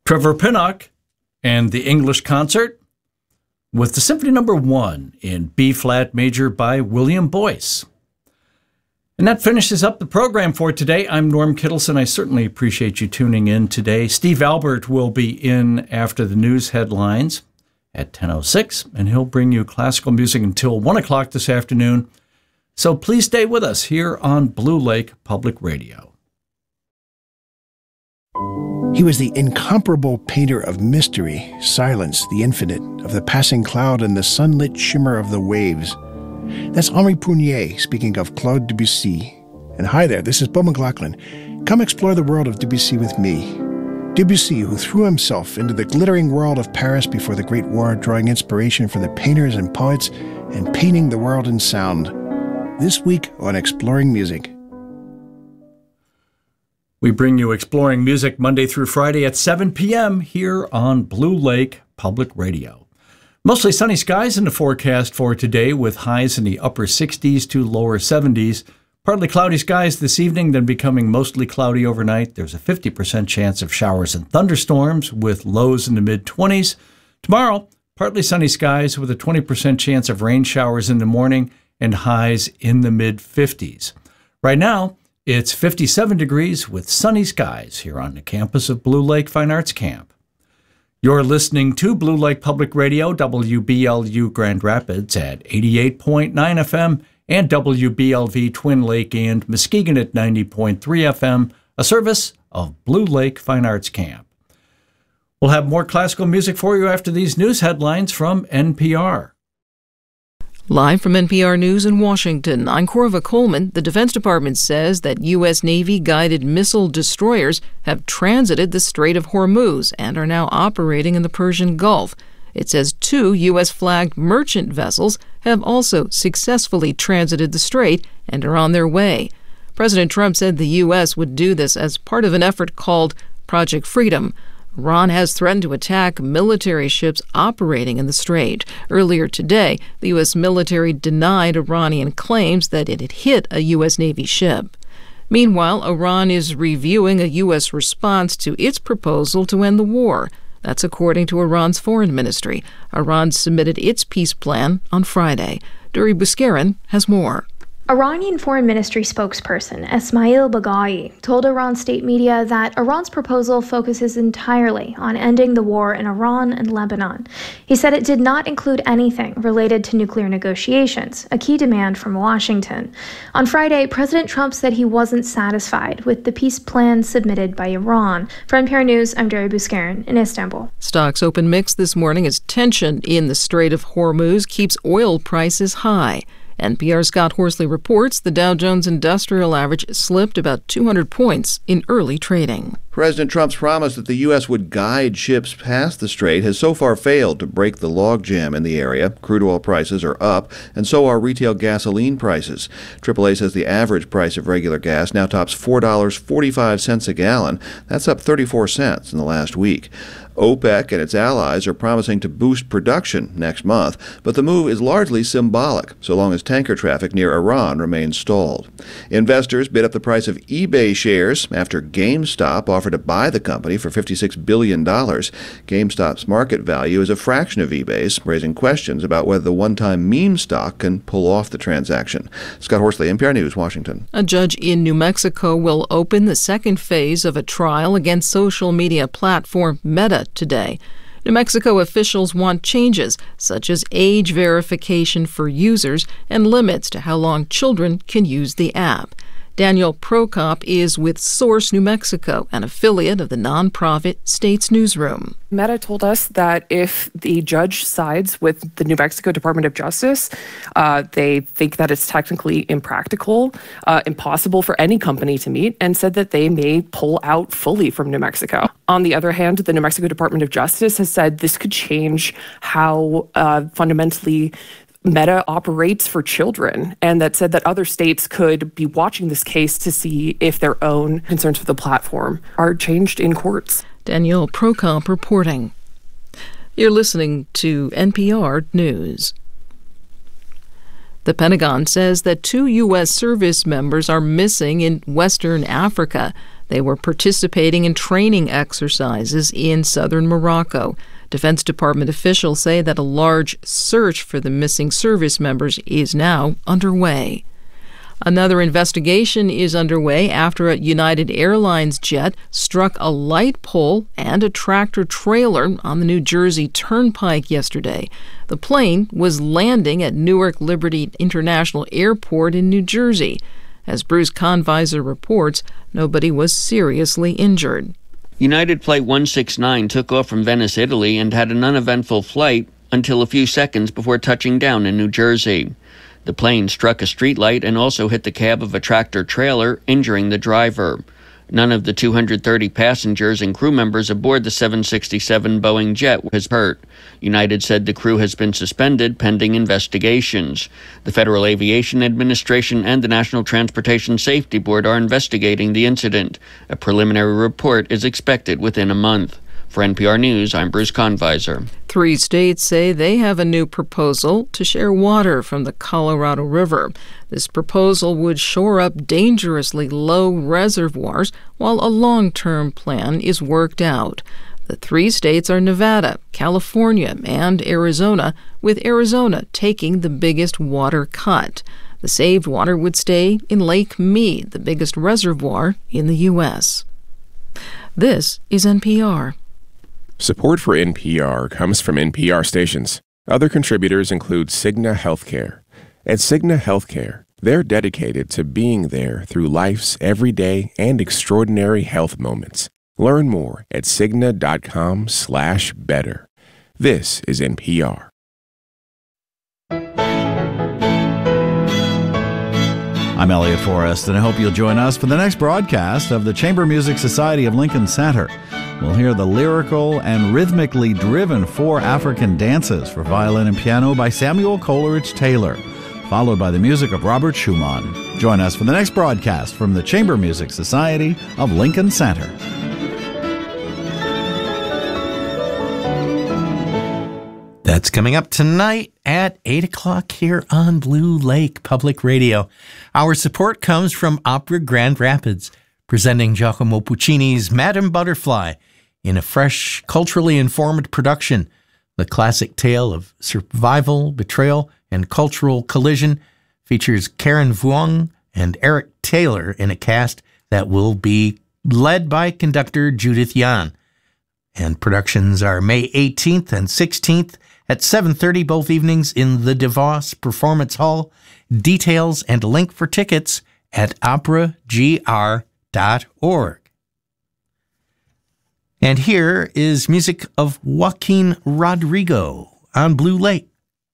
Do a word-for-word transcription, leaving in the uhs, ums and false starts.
Trevor Pinnock and the English Concert with the Symphony Number One in B-flat major by William Boyce. And that finishes up the program for today. I'm Norm Kittleson. I certainly appreciate you tuning in today. Steve Albert will be in after the news headlines at ten oh six, and he'll bring you classical music until one o'clock this afternoon. So please stay with us here on Blue Lake Public Radio. He was the incomparable painter of mystery, silence, the infinite, of the passing cloud and the sunlit shimmer of the waves. That's Henri Prunier speaking of Claude Debussy. And hi there, this is Bo McLaughlin. Come explore the world of Debussy with me. Debussy, who threw himself into the glittering world of Paris before the Great War, drawing inspiration from the painters and poets and painting the world in sound. This week on Exploring Music. We bring you Exploring Music Monday through Friday at seven p.m. here on Blue Lake Public Radio. Mostly sunny skies in the forecast for today with highs in the upper sixties to lower seventies. Partly cloudy skies this evening, then becoming mostly cloudy overnight. There's a fifty percent chance of showers and thunderstorms with lows in the mid-twenties. Tomorrow, partly sunny skies with a twenty percent chance of rain showers in the morning and highs in the mid-fifties. Right now, it's fifty-seven degrees with sunny skies here on the campus of Blue Lake Fine Arts Camp. You're listening to Blue Lake Public Radio, W B L U Grand Rapids at eighty-eight point nine F M and W B L V Twin Lake and Muskegon at ninety point three F M, a service of Blue Lake Fine Arts Camp. We'll have more classical music for you after these news headlines from N P R. Live from N P R News in Washington, I'm Corva Coleman. The Defense Department says that U S. Navy-guided missile destroyers have transited the Strait of Hormuz and are now operating in the Persian Gulf. It says two U S.-flagged merchant vessels have also successfully transited the strait and are on their way. President Trump said the U S would do this as part of an effort called Project Freedom. Iran has threatened to attack military ships operating in the strait. Earlier today, the U S military denied Iranian claims that it had hit a U S. Navy ship. Meanwhile, Iran is reviewing a U S response to its proposal to end the war. That's according to Iran's foreign ministry. Iran submitted its peace plan on Friday. Duri Buskarin has more. Iranian Foreign Ministry spokesperson Esmail Baghai told Iran state media that Iran's proposal focuses entirely on ending the war in Iran and Lebanon. He said it did not include anything related to nuclear negotiations, a key demand from Washington. On Friday, President Trump said he wasn't satisfied with the peace plan submitted by Iran. For N P R News, I'm Duri Buskarin in Istanbul. Stocks open mixed this morning as tension in the Strait of Hormuz keeps oil prices high. N P R's Scott Horsley reports the Dow Jones Industrial Average slipped about two hundred points in early trading. President Trump's promise that the U S would guide ships past the strait has so far failed to break the logjam in the area. Crude oil prices are up, and so are retail gasoline prices. triple A says the average price of regular gas now tops four dollars and forty-five cents a gallon. That's up thirty-four cents in the last week. OPEC and its allies are promising to boost production next month, but the move is largely symbolic, so long as tanker traffic near Iran remains stalled. Investors bid up the price of eBay shares after GameStop offered to buy the company for fifty-six billion dollars. GameStop's market value is a fraction of eBay's, raising questions about whether the one-time meme stock can pull off the transaction. Scott Horsley, N P R News, Washington. A judge in New Mexico will open the second phase of a trial against social media platform Meta today. New Mexico officials want changes, such as age verification for users and limits to how long children can use the app. Daniel Prokop is with Source New Mexico, an affiliate of the nonprofit States Newsroom. Meta told us that if the judge sides with the New Mexico Department of Justice, uh, they think that it's technically impractical, uh, impossible for any company to meet, and said that they may pull out fully from New Mexico. On the other hand, the New Mexico Department of Justice has said this could change how uh, fundamentally Meta operates for children, and that said that other states could be watching this case to see if their own concerns for the platform are changed in courts. Danielle Prokop reporting. You're listening to N P R News. The Pentagon says that two U S service members are missing in Western Africa. They were participating in training exercises in southern Morocco. Defense Department officials say that a large search for the missing service members is now underway. Another investigation is underway after a United Airlines jet struck a light pole and a tractor-trailer on the New Jersey Turnpike yesterday. The plane was landing at Newark Liberty International Airport in New Jersey. As Bruce Conviser reports, nobody was seriously injured. United Flight one sixty-nine took off from Venice, Italy, and had an uneventful flight until a few seconds before touching down in New Jersey. The plane struck a streetlight and also hit the cab of a tractor-trailer, injuring the driver. None of the two hundred thirty passengers and crew members aboard the seven sixty-seven Boeing jet was hurt. United said the crew has been suspended pending investigations. The Federal Aviation Administration and the National Transportation Safety Board are investigating the incident. A preliminary report is expected within a month. For N P R News, I'm Bruce Conviser. Three states say they have a new proposal to share water from the Colorado River. This proposal would shore up dangerously low reservoirs while a long-term plan is worked out. The three states are Nevada, California, and Arizona, with Arizona taking the biggest water cut. The saved water would stay in Lake Mead, the biggest reservoir in the U S This is N P R. Support for N P R comes from N P R stations. Other contributors include Cigna Healthcare. At Cigna Healthcare, they're dedicated to being there through life's everyday and extraordinary health moments. Learn more at Cigna.com slash better. This is N P R. I'm Elliot Forrest, and I hope you'll join us for the next broadcast of the Chamber Music Society of Lincoln Center. We'll hear the lyrical and rhythmically driven four African dances for violin and piano by Samuel Coleridge Taylor, followed by the music of Robert Schumann. Join us for the next broadcast from the Chamber Music Society of Lincoln Center. That's coming up tonight at eight o'clock here on Blue Lake Public Radio. Our support comes from Opera Grand Rapids, presenting Giacomo Puccini's Madame Butterfly in a fresh, culturally informed production. The classic tale of survival, betrayal, and cultural collision features Karen Vuong and Eric Taylor in a cast that will be led by conductor Judith Yan. And productions are May eighteenth and sixteenth at seven thirty both evenings in the DeVos Performance Hall. Details and a link for tickets at opera g r dot org. And here is music of Joaquin Rodrigo on Blue Lake.